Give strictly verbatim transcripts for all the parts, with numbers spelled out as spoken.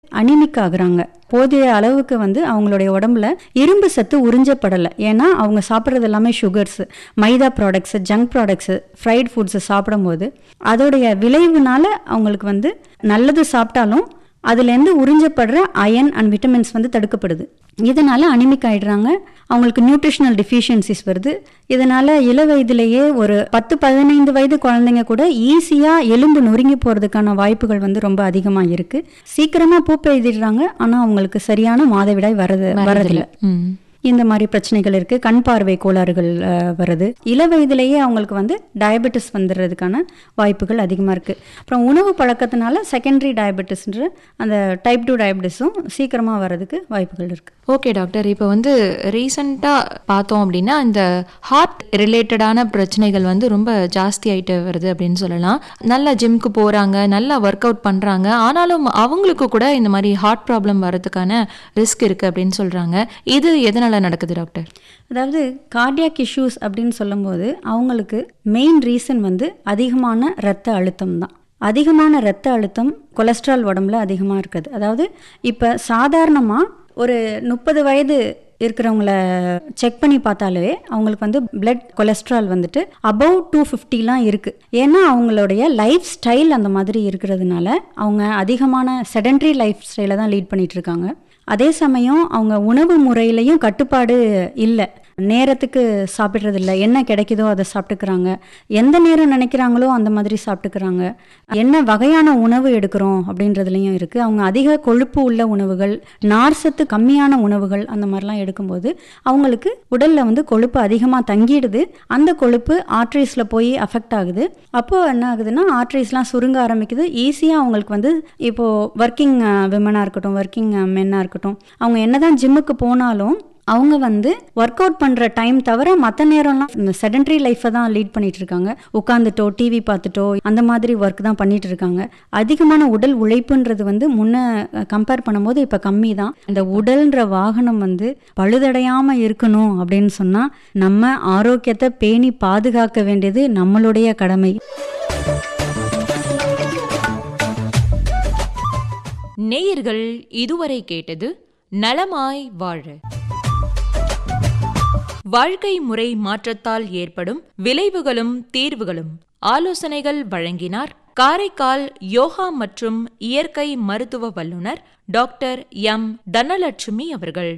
Anaemic ஆகுறாங்க. போதிய அளவுக்கு வந்து அவங்களுடைய உடம்புல இரும்பு சத்து உறிஞ்சப்படலை. ஏன்னா அவங்க சாப்பிட்றது எல்லாமே சுகர்ஸு, மைதா products, junk products, fried foods சாப்பிடும்போது அதோடைய விளைவுனால அவங்களுக்கு வந்து நல்லது சாப்பிட்டாலும் அதுலேருந்து உறிஞ்சப்படுற அயன் அண்ட் விட்டமின்ஸ் வந்து தடுக்கப்படுது. இதனால் அனிமிக் ஆகிடுறாங்க. அவங்களுக்கு நியூட்ரிஷனல் டிஃபிஷியன்சிஸ் வருது. இதனால் இள வயதிலேயே ஒரு பத்து பதினைந்து வயது குழந்தைங்க கூட ஈஸியாக எலும்பு நொறுங்கி போகிறதுக்கான வாய்ப்புகள் வந்து ரொம்ப அதிகமாக இருக்குது. சீக்கிரமாக பூப்பு எழுதிடுறாங்க, ஆனால் அவங்களுக்கு சரியான மாதவிடாய் வரது வரதில்லை. இந்த மாதிரி பிரச்சனைகள் இருக்குது. கண் பார்வை கோளாறுகள் வருது. இள வயதிலேயே அவங்களுக்கு வந்து டயபெட்டிஸ் வந்துடுறதுக்கான வாய்ப்புகள் அதிகமாக இருக்குது. அப்புறம் உணவு பழக்கத்தினால செகண்டரி டயபெட்டிஸ்ன்ற அந்த டைப் டூ டயபெட்டிஸும் சீக்கிரமாக வர்றதுக்கு வாய்ப்புகள் இருக்குது. ஓகே டாக்டர், இப்போ வந்து ரீசண்டாக பார்த்தோம் அப்படின்னா இந்த ஹார்ட் ரிலேட்டடான பிரச்சனைகள் வந்து ரொம்ப ஜாஸ்தி ஆகிட்டு வருது அப்படின்னு சொல்லலாம். நல்லா ஜிம்க்கு போகிறாங்க, நல்லா ஒர்க் அவுட் பண்ணுறாங்க, ஆனாலும் அவங்களுக்கு கூட இந்த மாதிரி ஹார்ட் ப்ராப்ளம் வர்றதுக்கான ரிஸ்க் இருக்குது அப்படின்னு சொல்கிறாங்க. இது எதனால் நடக்குது டாக்டர்? அதாவது கார்டியாக் இஷ்யூஸ் அப்படின்னு சொல்லும்போது அவங்களுக்கு மெயின் ரீசன் வந்து அதிகமான இரத்த அழுத்தம் தான். அதிகமான இரத்த அழுத்தம், கொலஸ்ட்ரால் உடம்புல அதிகமாக இருக்குது. அதாவது இப்போ சாதாரணமாக ஒரு முப்பது வயது இருக்கிறவங்கள செக் பண்ணி பார்த்தாலே அவங்களுக்கு வந்து பிளட் கொலஸ்ட்ரால் வந்துட்டு அபவ் டூ ஃபிஃப்டிலாம் இருக்குது. ஏன்னா அவங்களுடைய லைஃப் ஸ்டைல் அந்த மாதிரி இருக்கிறதுனால அவங்க அதிகமான செடென்ட்ரி லைஃப் ஸ்டைலை தான் லீட் பண்ணிகிட்டு இருக்காங்க. அதே சமயம் அவங்க உணவு முறையிலையும் கட்டுப்பாடு இல்லை. நேரத்துக்கு சாப்பிட்றதில்ல, என்ன கிடைக்குதோ அதை சாப்பிட்டுக்கிறாங்க, எந்த நேரம் நினைக்கிறாங்களோ அந்த மாதிரி சாப்பிட்டுக்கிறாங்க. என்ன வகையான உணவு எடுக்கிறோம் அப்படின்றதுலையும் இருக்குது. அவங்க அதிக கொழுப்பு உள்ள உணவுகள், நார்சத்து கம்மியான உணவுகள் அந்த மாதிரிலாம் எடுக்கும்போது அவங்களுக்கு உடலில் வந்து கொழுப்பு அதிகமாக தங்கிடுது. அந்த கொழுப்பு ஆர்ட்ரிஸில் போய் அஃபெக்ட் ஆகுது. அப்போது என்ன ஆகுதுன்னா ஆர்ட்ரிஸ்லாம் சுருங்க ஆரம்பிக்குது. ஈஸியாக அவங்களுக்கு வந்து இப்போது ஒர்க்கிங் விமனாக இருக்கட்டும், ஒர்க்கிங் மென்னாக இருக்கட்டும், அவங்க என்ன தான் ஜிம்முக்கு போனாலும் அவங்க வந்து ஒர்க் அவுட் பண்ணுற டைம் தவிர மற்ற நேரம்லாம் இந்த செடென்ட்ரி லைஃப்பை தான் லீட் பண்ணிட்டு இருக்காங்க. உட்காந்துட்டோ டிவி பார்த்துட்டோ அந்த மாதிரி ஒர்க் தான் பண்ணிட்டு இருக்காங்க. அதிகமான உடல் உழைப்புன்றது வந்து முன்ன கம்பேர் பண்ணும்போது இப்போ கம்மி தான். இந்த உடல்ன்ற வாகனம் வந்து பழுதடையாமல் இருக்கணும் அப்படின்னு சொன்னால் நம்ம ஆரோக்கியத்தை பேணி பாதுகாக்க வேண்டியது நம்மளுடைய கடமை. நேயர்கள் இதுவரை கேட்டது நலமாய் வாழ. வாழ்க்கை முறை மாற்றத்தால் ஏற்படும் விளைவுகளும் தீர்வுகளும் ஆலோசனைகள் வழங்கினார் காரைக்கால் யோகா மற்றும் இயற்கை மருத்துவ வல்லுநர் டாக்டர் எம் தனலட்சுமி அவர்கள்.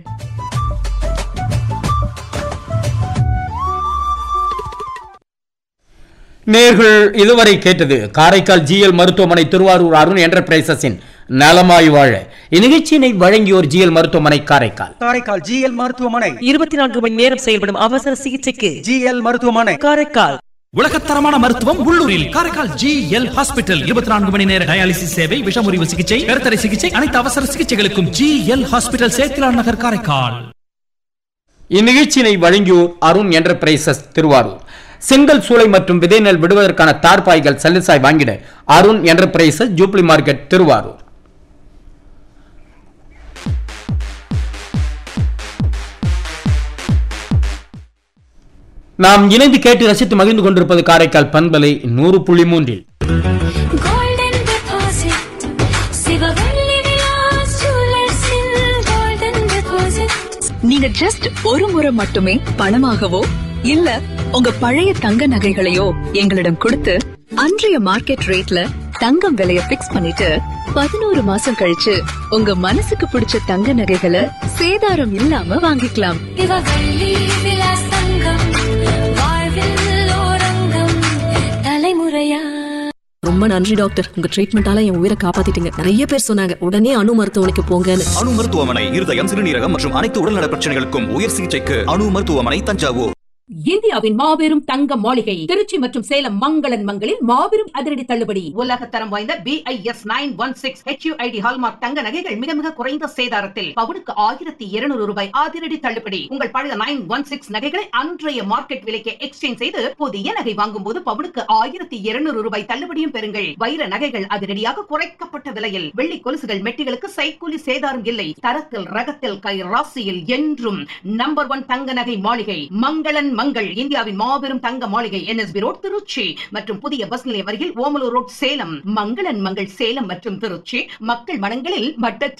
நேர்கள் இதுவரை கேட்டது காரைக்கால் ஜிஎல் மருத்துவமனை திருவாரூர் அருண் என்டர்பிரைசஸின் நலமாய் வாழ. இந்நிகழ்ச்சியினை வழங்கியோர் ஜிஎல் மருத்துவமனை காரைக்கால். காரைக்கால் ஜிஎல் மருத்துவமனை இருபத்தி நான்கு மணி நேரம் செயல்படும் அவசர சிகிச்சைக்கு ஜிஎல் மருத்துவமனை காரைக்கால். உலகத்தரமான மருத்துவம் உள்ளூரில் காரைக்கால் ஜிஎல் ஹாஸ்பிட்டல். இருபத்தி நான்கு மணி நேர டயாலிசிஸ் சேவை, விஷமுறிவு சிகிச்சை, கருத்தடை சிகிச்சை, அனைத்து அவசர சிகிச்சைகளுக்கும் ஜிஎல் ஹாஸ்பிட்டல், சேத்திலான் நகர், காரைக்கால். இந்நிகழ்ச்சியினை வழங்கியோர் அருண் என்டர்பிரைசஸ் திருவாரூர். செங்கல் சூளை மற்றும் விதை நெல் விடுவதற்கான தார்பாய்கள் சல்லிசாய் வாங்கிட Arun enterprises, jubilee market, Thiruvarur. நாம் இணைந்து கேட்டு ரசித்து மகிழ்ந்து கொண்டிருப்பது காரைக்கால் பண்பலை நூறு புள்ளி மூன்றில். நீங்க ஜஸ்ட் ஒரு முறை மட்டுமே பணமாகவோ இல்ல உங்க பழைய தங்க நகைகளையோ எங்களிடம் கொடுத்து அன்றைய மார்க்கெட் ரேட்ல தங்கம் விலைய பிக்ஸ் பண்ணிட்டு பதினோரு மாசம் கழிச்சு உங்க மனசுக்கு பிடிச்ச தங்க நகைகளை சேதாரம் இல்லாம வாங்கிக்கலாம். தலைமுறையா. ரொம்ப நன்றி டாக்டர், உங்க ட்ரீட்மெண்டால என் உயிரை காப்பாத்திட்டீங்க. நிறைய பேர் சொன்னாங்க உடனே அணு மருத்துவமனைக்கு போங்கன்னு. அணு மருத்துவமனை இருதயம், சிறுநீரகம் மற்றும் அனைத்து உடல்நல பிரச்சனைகளுக்கும் உயர் சிகிச்சைக்கு அணு மருத்துவமனை, தஞ்சாவூர். இந்தியாவின் மாபெரும் தங்க மாளிகை திருச்சி மற்றும் சேலம் மங்களன் மங்களில் மாபெரும் அதிரடி தள்ளுபடி. உலக தரம் வாய்ந்த B I S nine one six H you I D hallmark தங்க நகைகள் மிக மிக குறைந்த சேதாரத்தில் பவுனுக்கு ஆயிரத்தி இருநூறு ரூபாய் அதிரடி தள்ளுபடி. உங்கள் பழைய நைன் ஒன் சிக்ஸ் நகைகளை அன்றைய மார்க்கெட் விலைக்கு எக்ஸ்சேஞ்ச் செய்து புதிய நகை வாங்கும் போது பவுனுக்கு ஆயிரத்தி இருநூறு ரூபாய் தள்ளுபடியும் பெறுங்கள். வைர நகைகள் அதிரடியாக குறைக்கப்பட்ட விலையில். வெள்ளி கொலுசுகள், மெட்டிகளுக்கு சைக்கூலி சேதாரம் இல்லை. தரத்தில் ரகத்தில் கை ராசியில் என்றும் நம்பர் ஒன் தங்க நகை மாளிகை மங்களன் மங்கள். இந்தியாவின் மாபெரும் தங்க மாளிகை N S B road, Trichy மற்றும் புதிய பஸ் நிலையம் அருகில் ஓமலூர் ரோட், சேலம். மங்களன் மங்கள் சேலம் மற்றும் திருச்சி மக்கள் மனங்களில் மட்டற்ற